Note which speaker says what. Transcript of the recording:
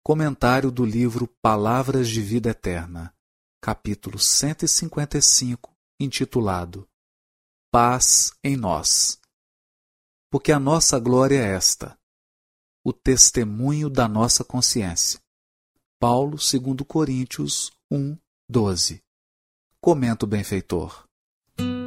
Speaker 1: Comentário do livro Palavras de Vida Eterna, capítulo 155, intitulado Paz em Nós. Porque a nossa glória é esta, o testemunho da nossa consciência. Paulo, 2 Coríntios 1, 12. Comenta o benfeitor.